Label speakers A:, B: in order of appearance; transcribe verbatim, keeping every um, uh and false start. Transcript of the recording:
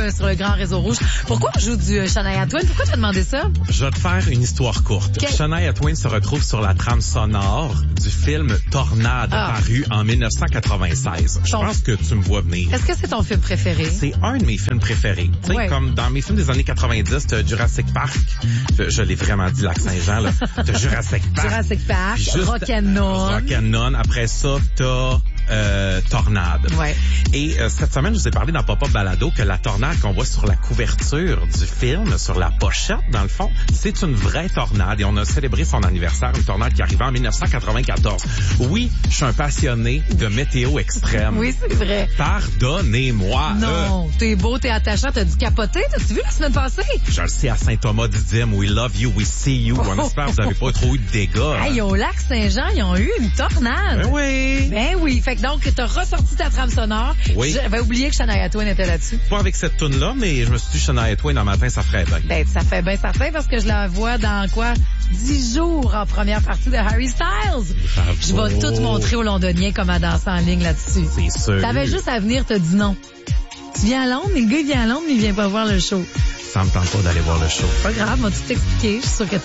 A: euh, sur le grand réseau rouge. Pourquoi on joue du euh, Shania Twain? Pourquoi tu as demandé ça?
B: Je vais te faire une histoire courte.
A: Okay.
B: Shania Twain se retrouve sur la trame sonore du film Tornade,
A: ah.
B: paru en dix-neuf cent quatre-vingt-seize. Je
A: Ton...
B: pense que tu me vois venir.
A: Est-ce que c'est ton film préféré?
B: C'est un de mes films préférés. Tu sais,
A: ouais.
B: comme dans mes films des années quatre-vingt-dix, t'as Jurassic Park. Je, je l'ai vraiment dit, Lac-Saint-Jean, là. T'as Jurassic Park.
A: Jurassic Park, Rock'n'None.
B: Rock'n'None. Après ça, t'as euh, Tornade.
A: Ouais.
B: Et euh, cette semaine, je vous ai parlé dans Pop-Up Balado que la tornade qu'on voit sur la couverture du film, sur la pochette, dans le fond, c'est une vraie tornade. Et on a célébré son anniversaire, une tornade qui arrivait en dix-neuf cent quatre-vingt-quatorze. Oui, je suis un passionné de météo extrême.
A: Oui, c'est vrai.
B: Pardonnez-moi.
A: Non,
B: euh,
A: t'es beau, t'es attachant, t'as dû capoter. T'as-tu vu la semaine passée?
B: Je le sais, à Saint-Thomas-Didyme, we love you, we see you. On espère que vous n'avez pas trop eu de dégâts.
A: Hey, au lac Saint-Jean, ils ont eu une tornade.
B: Ben oui.
A: Ben oui. Fait que donc, t'as ressorti ta trame sonore.
B: Oui.
A: J'avais oublié que Shania Twain était là-dessus.
B: Pas avec cette toune-là, mais je me suis dit Shania Twain un matin, ça ferait bien.
A: Ben, ça fait bien certain parce que je la vois dans quoi? Dix jours en première partie de Harry Styles.
B: Bravo.
A: Je vais tout montrer aux Londoniens comment danser en ligne là-dessus.
B: C'est sûr.
A: T'avais juste à venir te dire non. Tu viens à Londres, mais le gars, il vient à Londres, mais il vient pas voir le show.
B: Ça me tente pas d'aller voir le show.
A: Pas grave, moi, tu t'expliquer. Je suis sûre que